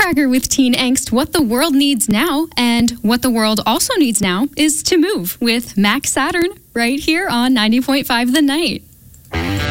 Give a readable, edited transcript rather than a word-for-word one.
Firecracker with Teen Angst. What the world needs now, and what the world also needs now, is to move with Max Saturn right here on 90.5 The Night.